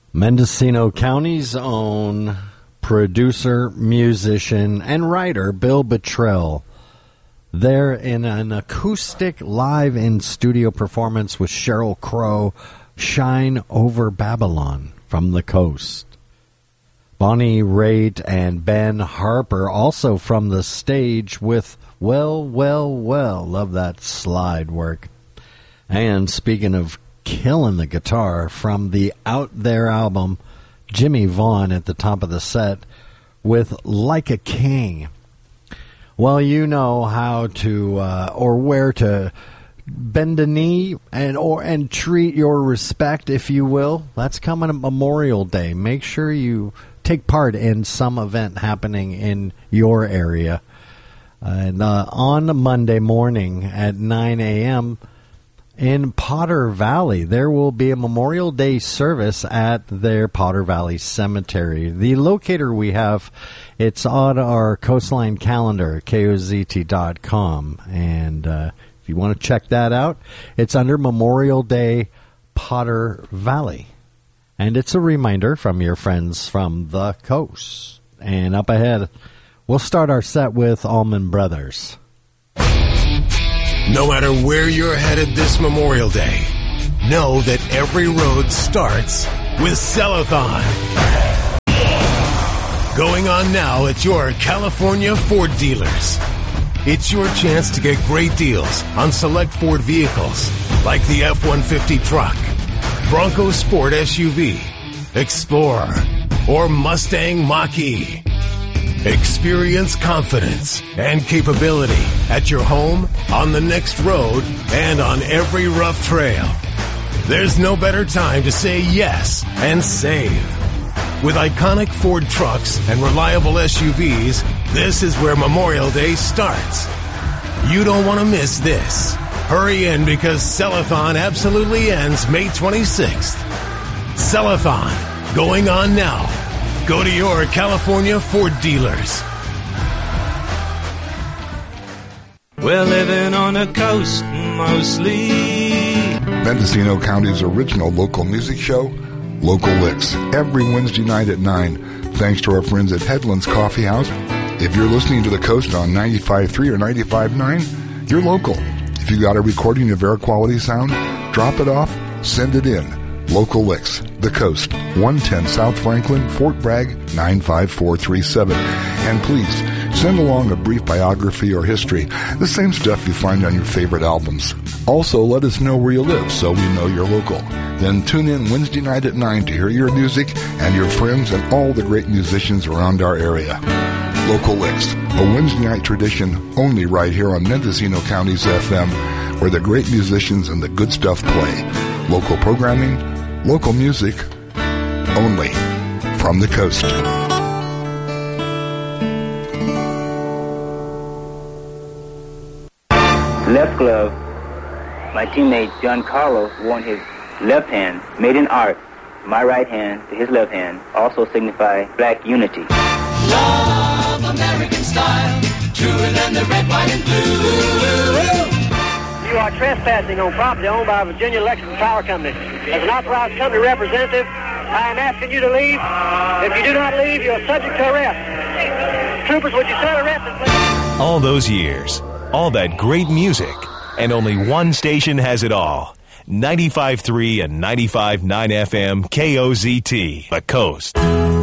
Mendocino County's own producer, musician, and writer Bill Bottrell. They're in an acoustic live in-studio performance with Sheryl Crow, Shine Over Babylon from the Coast. Bonnie Raitt and Ben Harper also from the stage with Well, Well, Well. Love that slide work. And speaking of killing the guitar, from the Out There album, Jimmy Vaughn at the top of the set with Like a King. Well, you know how to or where to bend a knee and treat your respect, if you will. That's coming at Memorial Day. Make sure you take part in some event happening in your area. And on Monday morning at 9 a.m., in Potter Valley, there will be a Memorial Day service at their Potter Valley Cemetery. The locator we have, it's on our Coastline calendar, kozt.com. And if you want to check that out, it's under Memorial Day Potter Valley. And it's a reminder from your friends from the coast. And up ahead, we'll start our set with Allman Brothers. No matter where you're headed this Memorial Day, know that every road starts with Cellathon. Going on now at your California Ford dealers. It's your chance to get great deals on select Ford vehicles like the F-150 truck, Bronco Sport SUV, Explorer, or Mustang Mach-E. Experience confidence and capability at your home, on the next road, and on every rough trail. There's no better time to say yes and save. With iconic Ford trucks and reliable SUVs, this is where Memorial Day starts. You don't want to miss this. Hurry in because Cellathon absolutely ends May 26th. Cellathon, going on now. Go to your California Ford dealers. We're living on the coast mostly. Mendocino County's original local music show, Local Licks, every Wednesday night at 9, thanks to our friends at Headlands Coffee House. If you're listening to the coast on 95.3 or 95.9, you're local. If you got a recording of air quality sound, drop it off, send it in. Local Licks, the coast, 110 South Franklin, Fort Bragg, 95437. And please, send along a brief biography or history, the same stuff you find on your favorite albums. Also, let us know where you live so we know you're local. Then tune in Wednesday night at 9 to hear your music and your friends and all the great musicians around our area. Local Licks, a Wednesday night tradition only right here on Mendocino County's FM, where the great musicians and the good stuff play. Local programming, local music, only from the coast. Left glove, my teammate Giancarlo wore in his left hand, made in art. My right hand to his left hand also signify black unity. Love American style, truer than the red, white, and blue. You are trespassing on property owned by Virginia Electric Power Company. As an authorized company representative, I am asking you to leave. If you do not leave, you are subject to arrest. Troopers, would you start arresting, please? All those years, all that great music, and only one station has it all. 95.3 and 95.9 FM KOZT, The Coast.